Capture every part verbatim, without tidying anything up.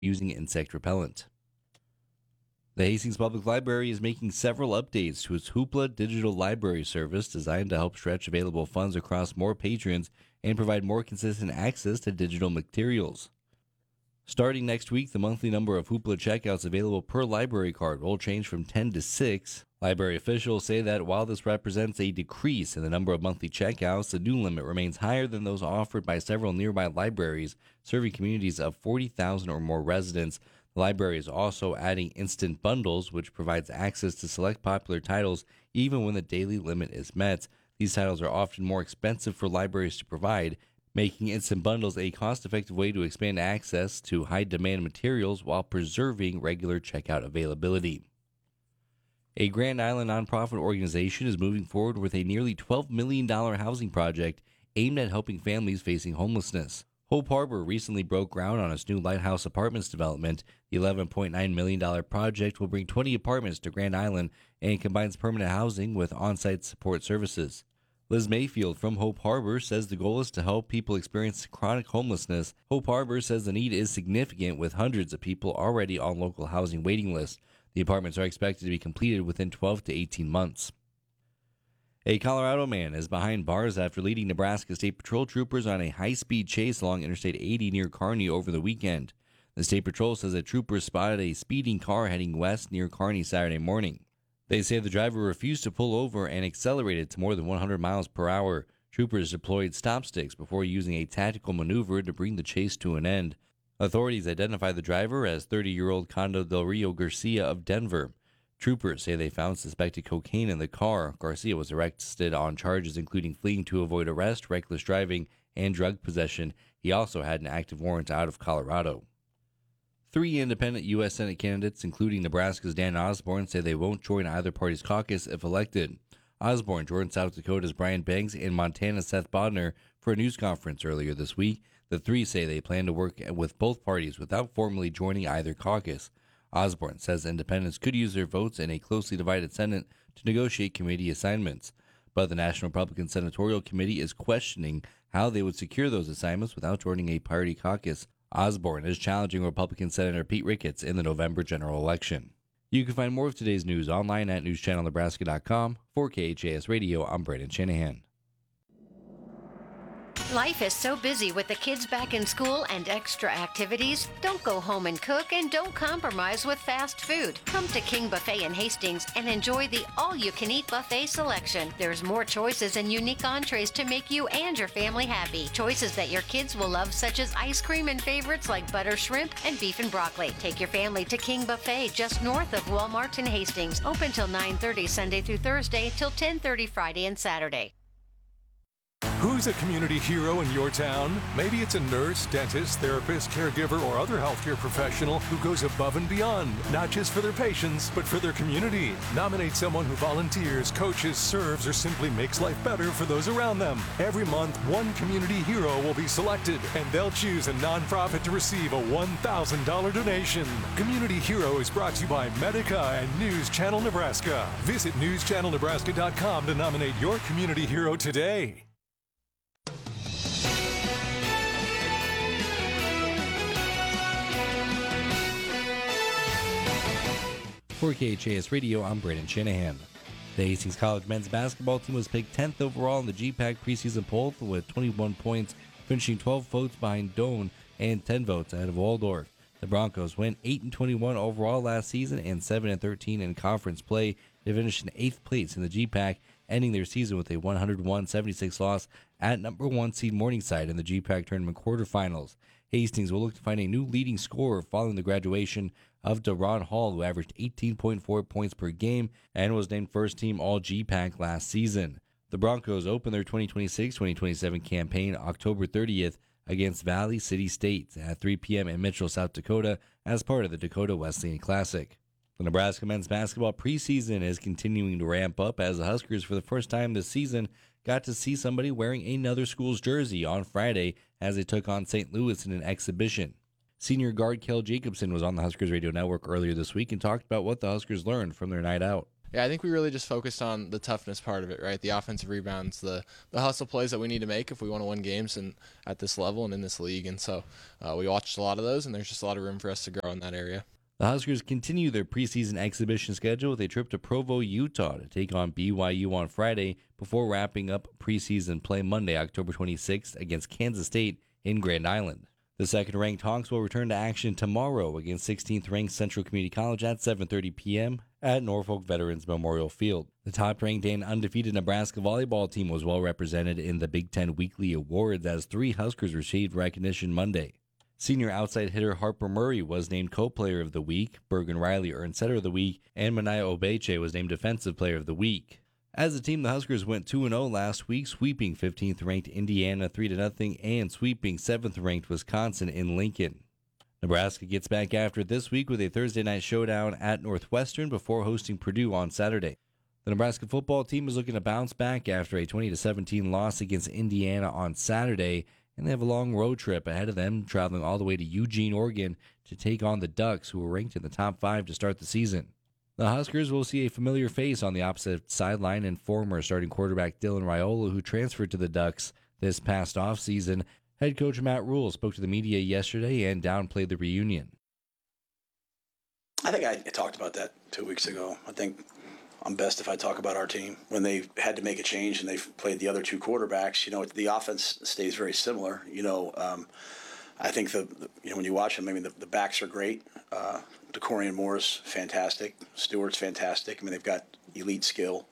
using insect repellent. The Hastings Public Library is making several updates to its Hoopla digital library service designed to help stretch available funds across more patrons and provide more consistent access to digital materials. Starting next week, the monthly number of Hoopla checkouts available per library card will change from ten to six. Library officials say that while this represents a decrease in the number of monthly checkouts, the new limit remains higher than those offered by several nearby libraries serving communities of forty thousand or more residents. The library is also adding instant bundles, which provides access to select popular titles even when the daily limit is met. These titles are often more expensive for libraries to provide, making instant bundles a cost-effective way to expand access to high-demand materials while preserving regular checkout availability. A Grand Island nonprofit organization is moving forward with a nearly twelve million dollars housing project aimed at helping families facing homelessness. Hope Harbor recently broke ground on its new Lighthouse Apartments development. The eleven point nine million dollars project will bring twenty apartments to Grand Island and combines permanent housing with on-site support services. Liz Mayfield from Hope Harbor says the goal is to help people experience chronic homelessness. Hope Harbor says the need is significant with hundreds of people already on local housing waiting lists. The apartments are expected to be completed within twelve to eighteen months. A Colorado man is behind bars after leading Nebraska State Patrol troopers on a high-speed chase along Interstate eighty near Kearney over the weekend. The State Patrol says that troopers spotted a speeding car heading west near Kearney Saturday morning. They say the driver refused to pull over and accelerated to more than one hundred miles per hour. Troopers deployed stop sticks before using a tactical maneuver to bring the chase to an end. Authorities identified the driver as thirty-year-old Condo Del Rio Garcia of Denver. Troopers say they found suspected cocaine in the car. Garcia was arrested on charges including fleeing to avoid arrest, reckless driving, and drug possession. He also had an active warrant out of Colorado. Three independent U S Senate candidates, including Nebraska's Dan Osborne, say they won't join either party's caucus if elected. Osborne joined South Dakota's Brian Banks and Montana's Seth Bodner for a news conference earlier this week. The three say they plan to work with both parties without formally joining either caucus. Osborne says independents could use their votes in a closely divided Senate to negotiate committee assignments, but the National Republican Senatorial Committee is questioning how they would secure those assignments without joining a party caucus. Osborne is challenging Republican Senator Pete Ricketts in the November general election. You can find more of today's news online at news channel nebraska dot com. For K H A S Radio, I'm Brandon Shanahan. Life is so busy with the kids back in school and extra activities. Don't go home and cook, and don't compromise with fast food. Come to King Buffet in Hastings and enjoy the all-you-can-eat buffet selection. There's more choices and unique entrees to make you and your family happy. Choices that your kids will love, such as ice cream and favorites like butter shrimp and beef and broccoli. Take your family to King Buffet just north of Walmart in Hastings. Open till nine thirty Sunday through Thursday till ten thirty Friday and Saturday. Who's a community hero in your town? Maybe it's a nurse, dentist, therapist, caregiver, or other healthcare professional who goes above and beyond, not just for their patients, but for their community. Nominate someone who volunteers, coaches, serves, or simply makes life better for those around them. Every month, one community hero will be selected, and they'll choose a nonprofit to receive a one thousand dollars donation. Community Hero is brought to you by Medica and News Channel Nebraska. Visit news channel nebraska dot com to nominate your community hero today. For K H A S Radio, I'm Brandon Shanahan. The Hastings College men's basketball team was picked tenth overall in the G PAC preseason poll with twenty-one points, finishing twelve votes behind Doane and ten votes ahead of Waldorf. The Broncos went eight and twenty-one overall last season and seven and thirteen in conference play. They finished in eighth place in the G PAC, ending their season with a one oh one seventy-six loss at number one seed Morningside in the G PAC tournament quarterfinals. Hastings will look to find a new leading scorer following the graduation of Deron Hall, who averaged eighteen point four points per game and was named first-team All-G PAC last season. The Broncos open their twenty twenty-six twenty twenty-seven campaign October thirtieth against Valley City State at three p.m. in Mitchell, South Dakota, as part of the Dakota Wesleyan Classic. The Nebraska men's basketball preseason is continuing to ramp up as the Huskers, for the first time this season, got to see somebody wearing another school's jersey on Friday as they took on Saint Louis in an exhibition. Senior guard Kel Jacobson was on the Huskers Radio Network earlier this week and talked about what the Huskers learned from their night out. Yeah, I think we really just focused on the toughness part of it, right? The offensive rebounds, the the hustle plays that we need to make if we want to win games and at this level and in this league. And so uh, we watched a lot of those, and there's just a lot of room for us to grow in that area. The Huskers continue their preseason exhibition schedule with a trip to Provo, Utah to take on B Y U on Friday before wrapping up preseason play Monday, October twenty-sixth against Kansas State in Grand Island. The second-ranked Hawks will return to action tomorrow against sixteenth-ranked Central Community College at seven thirty p.m. at Norfolk Veterans Memorial Field. The top-ranked and undefeated Nebraska volleyball team was well represented in the Big Ten Weekly Awards as three Huskers received recognition Monday. Senior outside hitter Harper Murray was named co-player of the week, Bergen Riley earned setter of the week, and Manaya Obeche was named defensive player of the week. As a team, the Huskers went two and oh last week, sweeping fifteenth-ranked Indiana three to nothing and sweeping seventh-ranked Wisconsin in Lincoln. Nebraska gets back after it this week with a Thursday night showdown at Northwestern before hosting Purdue on Saturday. The Nebraska football team is looking to bounce back after a twenty to seventeen loss against Indiana on Saturday, and they have a long road trip ahead of them, traveling all the way to Eugene, Oregon, to take on the Ducks, who were ranked in the top five to start the season. The Huskers will see a familiar face on the opposite sideline in former starting quarterback Dylan Raiola, who transferred to the Ducks this past offseason. Head coach Matt Rule spoke to the media yesterday and downplayed the reunion. I think I talked about that two weeks ago. I think I'm best if I talk about our team. When they had to make a change and they played the other two quarterbacks, you know, the offense stays very similar. You know, um, I think the, the you know when you watch them, I mean the, the backs are great. Uh, DeCorian Moore's fantastic. Stewart's fantastic. I mean they've got elite skill,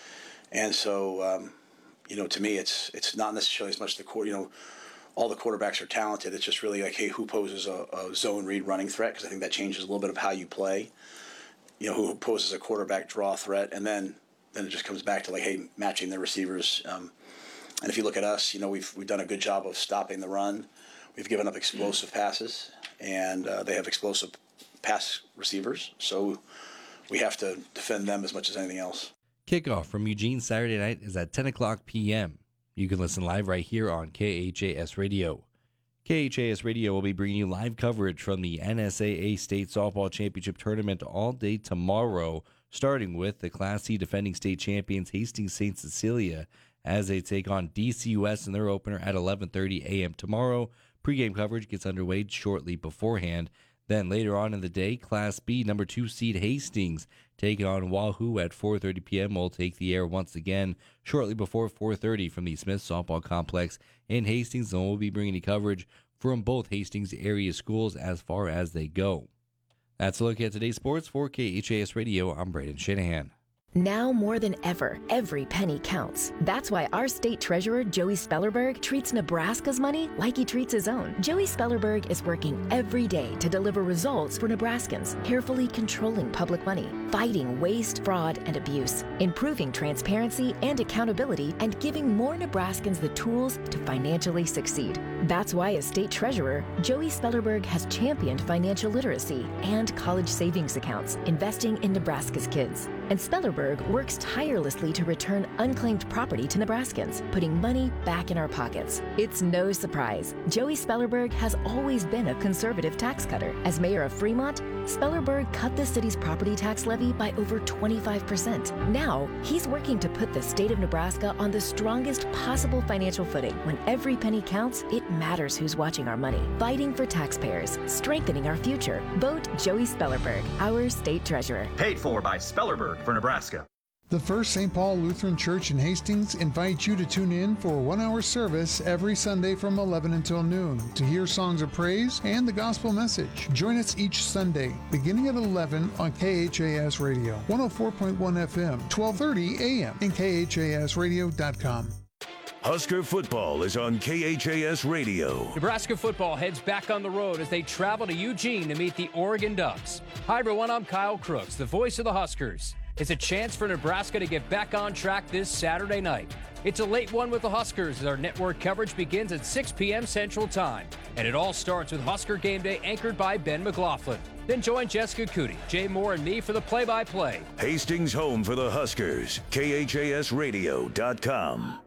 and so um, you know to me it's it's not necessarily as much the core. You know, all the quarterbacks are talented. It's just really like, hey, who poses a, a zone read running threat? Because I think that changes a little bit of how you play. You know, who poses a quarterback draw threat, and then then it just comes back to like, hey, matching the receivers. Um, and if you look at us, you know, we've we've done a good job of stopping the run. We've given up explosive passes, and uh, they have explosive pass receivers. So we have to defend them as much as anything else. Kickoff from Eugene Saturday night is at ten o'clock p.m. You can listen live right here on K H A S Radio. K H A S Radio will be bringing you live coverage from the N S A A State Softball Championship Tournament all day tomorrow, starting with the Class C defending state champions Hastings Saint Cecilia as they take on D C U S in their opener at eleven thirty a.m. tomorrow. Pre-game coverage gets underway shortly beforehand. Then later on in the day, Class B number two seed Hastings taking on Wahoo at four thirty p.m. will take the air once again shortly before four thirty from the Smith Softball Complex in Hastings, and we'll be bringing you coverage from both Hastings area schools as far as they go. That's a look at today's sports for K H A S Radio. I'm Braden Shanahan. Now more than ever, every penny counts. That's why our state treasurer, Joey Spellerberg, treats Nebraska's money like he treats his own. Joey Spellerberg is working every day to deliver results for Nebraskans, carefully controlling public money, fighting waste, fraud, and abuse, improving transparency and accountability, and giving more Nebraskans the tools to financially succeed. That's why as state treasurer, Joey Spellerberg has championed financial literacy and college savings accounts, investing in Nebraska's kids. And Spellerberg works tirelessly to return unclaimed property to Nebraskans, putting money back in our pockets. It's no surprise. Joey Spellerberg has always been a conservative tax cutter. As mayor of Fremont, Spellerberg cut the city's property tax levy by over twenty-five percent. Now, he's working to put the state of Nebraska on the strongest possible financial footing. When every penny counts, it matters who's watching our money. Fighting for taxpayers, strengthening our future. Vote Joey Spellerberg, our state treasurer. Paid for by Spellerberg for Nebraska. The First Saint Paul Lutheran Church in Hastings invites you to tune in for a one-hour service every Sunday from eleven until noon to hear songs of praise and the gospel message. Join us each Sunday, beginning at eleven on K H A S Radio, one oh four point one F M, twelve thirty A M, and K H A S radio dot com. Husker football is on K H A S Radio. Nebraska football heads back on the road as they travel to Eugene to meet the Oregon Ducks. Hi, everyone. I'm Kyle Crooks, the voice of the Huskers. It's a chance for Nebraska to get back on track this Saturday night. It's a late one with the Huskers as our network coverage begins at six p.m. Central Time. And it all starts with Husker Game Day anchored by Ben McLaughlin. Then join Jessica Cootie, Jay Moore, and me for the play-by-play. Hastings home for the Huskers. K H A S radio dot com.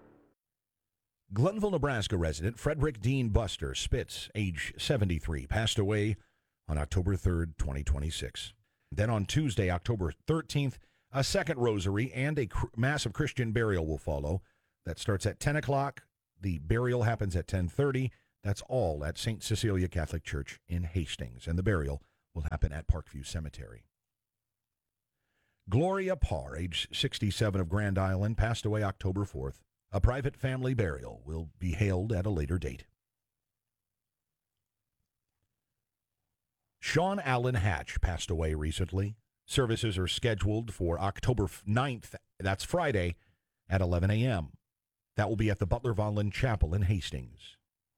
Glenville, Nebraska resident Frederick Dean Buster Spitz, age seventy-three, passed away on October third, twenty twenty-six. Then on Tuesday, October thirteenth, A second rosary and a cr- massive Christian burial will follow. That starts at ten o'clock. The burial happens at ten thirty. That's all at Saint Cecilia Catholic Church in Hastings, and the burial will happen at Parkview Cemetery. Gloria Parr, age sixty-seven, of Grand Island, passed away October fourth. A private family burial will be held at a later date. Sean Allen Hatch passed away recently. Services are scheduled for October ninth, that's Friday, at eleven a.m. That will be at the Butler Von Lynn Chapel in Hastings.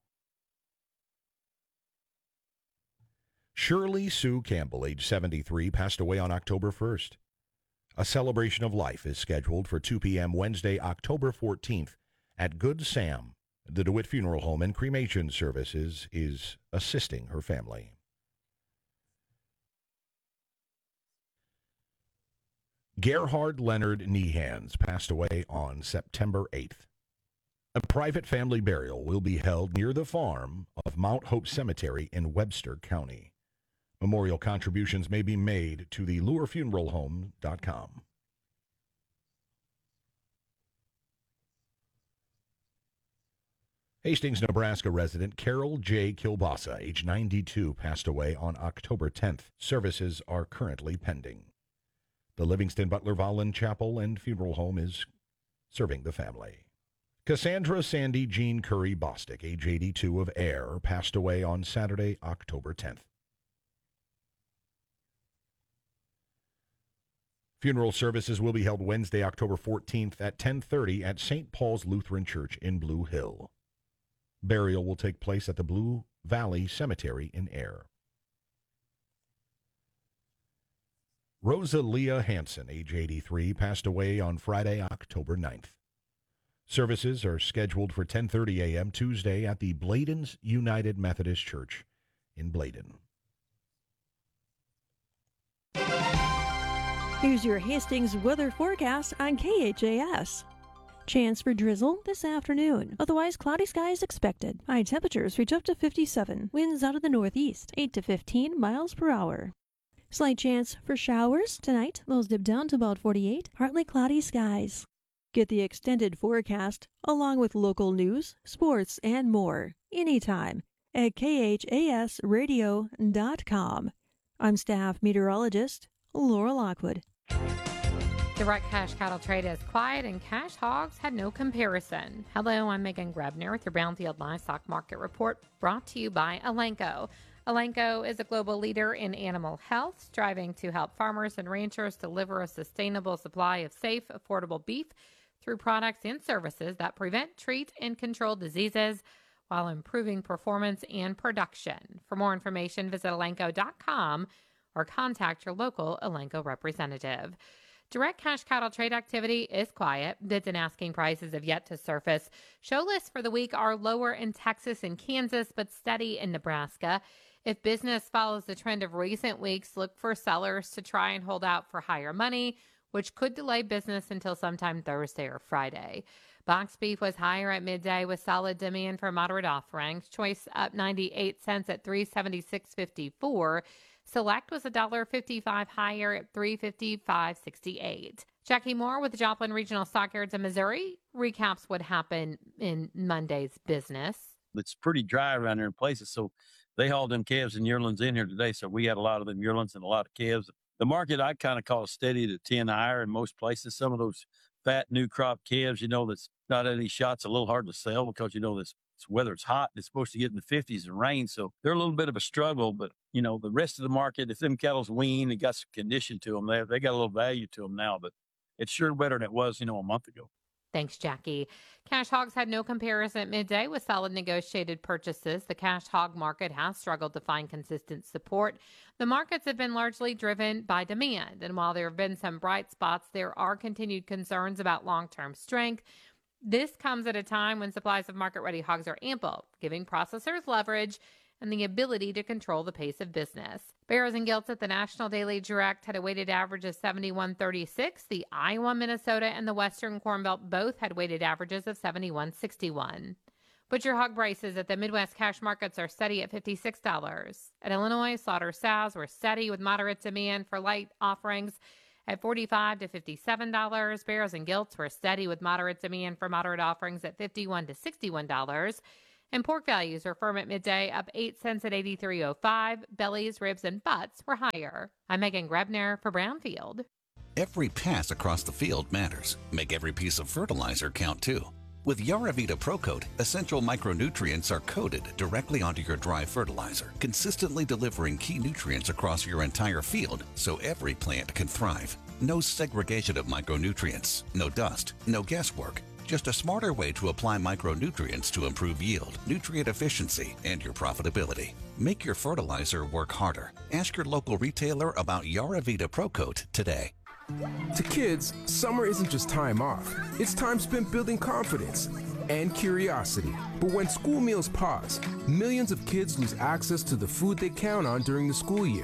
Shirley Sue Campbell, age seventy-three, passed away on October first. A celebration of life is scheduled for two p.m. Wednesday, October fourteenth at Good Sam. The DeWitt Funeral Home and Cremation Services is assisting her family. Gerhard Leonard Nehans passed away on September eighth. A private family burial will be held near the farm of Mount Hope Cemetery in Webster County. Memorial contributions may be made to the lure funeral home dot com. Hastings, Nebraska resident Carol J. Kilbasa, age ninety-two, passed away on October tenth. Services are currently pending. The Livingston Butler Von Lynn Chapel and Funeral Home is serving the family. Cassandra Sandy Jean Curry Bostic, age eighty-two, of Ayr, passed away on Saturday, October tenth. Funeral services will be held Wednesday, October fourteenth at ten thirty at Saint Paul's Lutheran Church in Blue Hill. Burial will take place at the Blue Valley Cemetery in Ayr. Rosa Leah Hansen, age eighty-three, passed away on Friday, October ninth. Services are scheduled for ten thirty a.m. Tuesday at the Bladen's United Methodist Church in Bladen. Here's your Hastings weather forecast on K H A S. Chance for drizzle this afternoon. Otherwise, cloudy skies expected. High temperatures reach up to fifty-seven. Winds out of the northeast, eight to fifteen miles per hour. Slight chance for showers tonight. Those dip down to about forty-eight. Partly cloudy skies. Get the extended forecast along with local news, sports, and more anytime at K H A S radio dot com. I'm staff meteorologist Laura Lockwood. Direct cash cattle trade is quiet and cash hogs had no comparison. Hello, I'm Megan Grebner with your Brownfield Livestock Market Report, brought to you by Elanco. Elanco is a global leader in animal health, striving to help farmers and ranchers deliver a sustainable supply of safe, affordable beef through products and services that prevent, treat, and control diseases while improving performance and production. For more information, visit elanco dot com or contact your local Elanco representative. Direct cash cattle trade activity is quiet. Bids and asking prices have yet to surface. Show lists for the week are lower in Texas and Kansas, but steady in Nebraska. If business follows the trend of recent weeks, look for sellers to try and hold out for higher money, which could delay business until sometime Thursday or Friday. Box beef was higher at midday with solid demand for moderate offerings. Choice up ninety-eight cents at three seventy-six fifty-four. Select was one dollar fifty-five higher at three fifty-five sixty-eight. Jackie Moore with the Joplin Regional Stockyards in Missouri recaps what happened in Monday's business. It's pretty dry around there in places, so they hauled them calves and yearlings in here today, so we had a lot of them yearlings and a lot of calves. The market I kind of call steady to ten higher in most places. Some of those fat new crop calves, you know, that's not any shots, a little hard to sell because, you know, this weather it's hot. It's supposed to get in the fifties and rain, so they're a little bit of a struggle. But, you know, the rest of the market, if them cattle's weaned and got some condition to them, they, they got a little value to them now, but it's sure better than it was, you know, a month ago. Thanks, Jackie. Cash hogs had no comparison at midday with solid negotiated purchases. The cash hog market has struggled to find consistent support. The markets have been largely driven by demand, and while there have been some bright spots, there are continued concerns about long-term strength. This comes at a time when supplies of market-ready hogs are ample, giving processors leverage and the ability to control the pace of business. Barrows and Gilts at the National Daily Direct had a weighted average of seventy-one thirty-six. The Iowa, Minnesota, and the Western Corn Belt both had weighted averages of seventy-one sixty-one. Butcher hog prices at the Midwest cash markets are steady at fifty-six dollars. At Illinois, slaughter sows were steady with moderate demand for light offerings at forty-five to fifty-seven dollars. Barrels and gilts were steady with moderate demand for moderate offerings at fifty-one to sixty-one dollars. And pork values were firm at midday, up eight cents at eighty-three oh five. Bellies, ribs, and butts were higher. I'm Megan Grebner for Brownfield. Every pass across the field matters. Make every piece of fertilizer count too. With Yaravita ProCoat, essential micronutrients are coated directly onto your dry fertilizer, consistently delivering key nutrients across your entire field so every plant can thrive. No segregation of micronutrients, no dust, no guesswork. Just a smarter way to apply micronutrients to improve yield, nutrient efficiency, and your profitability. Make your fertilizer work harder. Ask your local retailer about Yaravita ProCoat today. To kids, summer isn't just time off. It's time spent building confidence and curiosity. But when school meals pause, millions of kids lose access to the food they count on during the school year.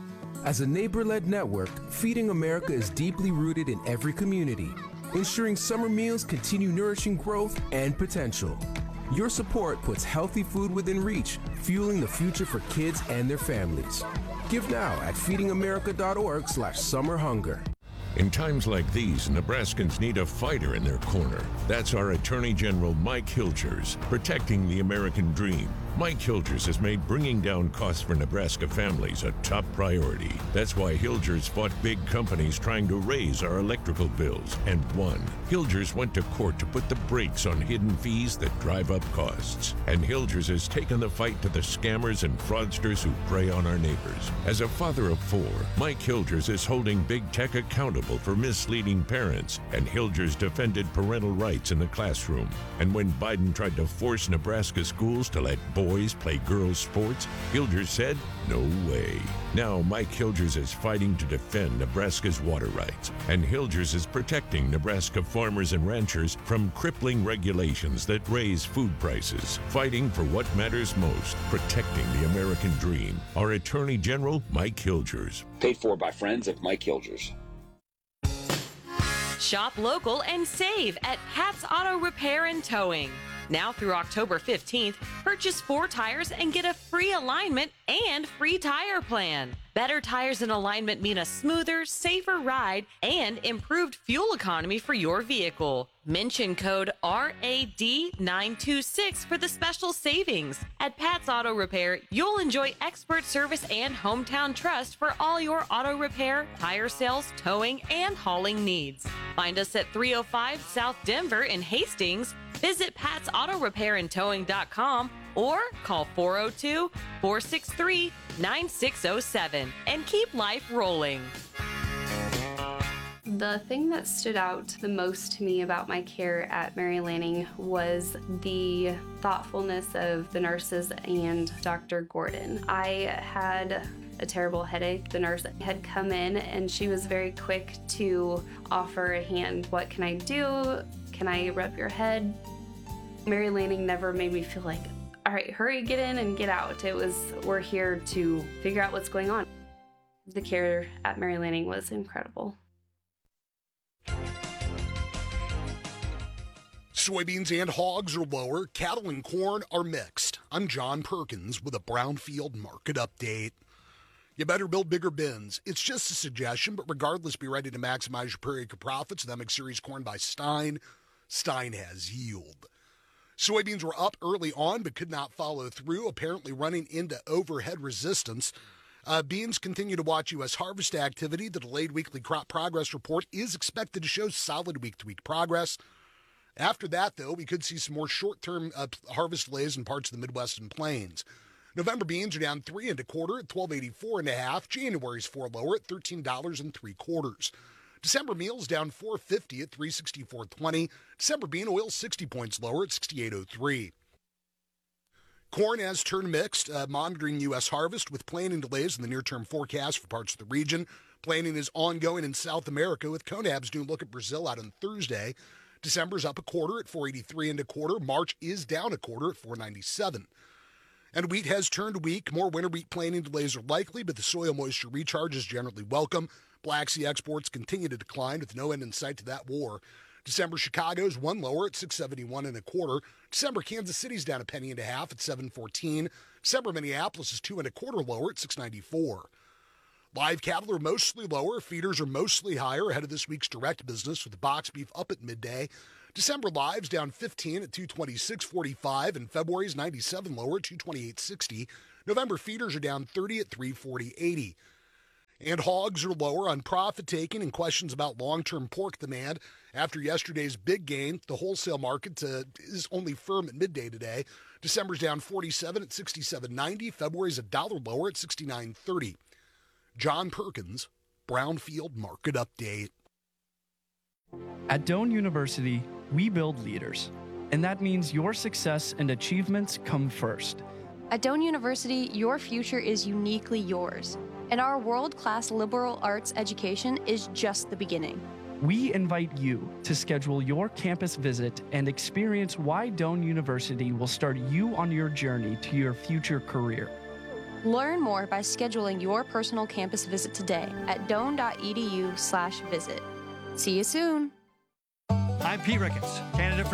As a neighbor-led network, Feeding America is deeply rooted in every community, ensuring summer meals continue nourishing growth and potential. Your support puts healthy food within reach, fueling the future for kids and their families. Give now at feeding america dot org slash summer hunger. In times like these, Nebraskans need a fighter in their corner. That's our Attorney General Mike Hilgers, protecting the American dream. Mike Hilgers has made bringing down costs for Nebraska families a top priority. That's why Hilgers fought big companies trying to raise our electrical bills and won. Hilgers went to court to put the brakes on hidden fees that drive up costs. And Hilgers has taken the fight to the scammers and fraudsters who prey on our neighbors. As a father of four, Mike Hilgers is holding big tech accountable for misleading parents, and Hilgers defended parental rights in the classroom. And when Biden tried to force Nebraska schools to let boys play girls' sports, Hilgers said, no way. Now Mike Hilgers is fighting to defend Nebraska's water rights, and Hilgers is protecting Nebraska farmers and ranchers from crippling regulations that raise food prices, fighting for what matters most, protecting the American dream. Our Attorney General, Mike Hilgers. Paid for by friends of Mike Hilgers. Shop local and save at Pat's Auto Repair and Towing. Now through October fifteenth, purchase four tires and get a free alignment and free tire plan. Better tires and alignment mean a smoother, safer ride and improved fuel economy for your vehicle. Mention code R A D nine two six for the special savings. At Pat's Auto Repair, you'll enjoy expert service and hometown trust for all your auto repair, tire sales, towing, and hauling needs. Find us at three oh five South Denver in Hastings. Visit pats auto repair and towing dot com or call four oh two, four six three, nine six oh seven and keep life rolling. The thing that stood out the most to me about my care at Mary Lanning was the thoughtfulness of the nurses and Doctor Gordon. I had a terrible headache. The nurse had come in and she was very quick to offer a hand. What can I do? Can I rub your head? Mary Lanning never made me feel like, all right, hurry, get in and get out. It was, we're here to figure out what's going on. The care at Mary Lanning was incredible. Soybeans and hogs are lower. Cattle and corn are mixed. I'm John Perkins with a Brownfield market update. You better build bigger bins. It's just a suggestion, but regardless, be ready to maximize your per acre profits with M X Series corn by Stein. Stein has yield. Soybeans were up early on, but could not follow through, apparently running into overhead resistance. Uh, beans continue to watch U S harvest activity. The delayed weekly crop progress report is expected to show solid week-to-week progress. After that, though, we could see some more short-term uh, harvest delays in parts of the Midwest and Plains. November beans are down three and a quarter at twelve eighty-four and a half. January's four lower at thirteen dollars and three quarters. December meal's down four fifty at three sixty-four twenty. December bean oil sixty points lower at sixty-eight oh three. Corn has turned mixed, uh, monitoring U S harvest with planting delays in the near-term forecast for parts of the region. Planting is ongoing in South America with Conab's new look at Brazil out on Thursday. December's up a quarter at four eighty-three and a quarter. March is down a quarter at four ninety-seven. And wheat has turned weak. More winter wheat planting delays are likely, but the soil moisture recharge is generally welcome. Black Sea exports continue to decline with no end in sight to that war. December Chicago's one lower at six seventy-one and a quarter. December Kansas City's down a penny and a half at seven fourteen. December Minneapolis is two and a quarter lower at six ninety-four. Live cattle are mostly lower. Feeders are mostly higher ahead of this week's direct business, with the box beef up at midday. December lives down fifteen at two twenty-six forty-five, and February's ninety-seven lower at two twenty-eight sixty. November feeders are down thirty at three forty eighty. And hogs are lower on profit taking and questions about long-term pork demand. After yesterday's big gain, the wholesale market uh, is only firm at midday today. December's down forty-seven at sixty-seven ninety. February's a dollar lower at sixty-nine thirty. John Perkins, Brownfield Market Update. At Doane University, we build leaders, and that means your success and achievements come first. At Doane University, your future is uniquely yours, and our world-class liberal arts education is just the beginning. We invite you to schedule your campus visit and experience why Doane University will start you on your journey to your future career. Learn more by scheduling your personal campus visit today at doane.edu slash visit. See you soon. I'm Pete Ricketts, candidate for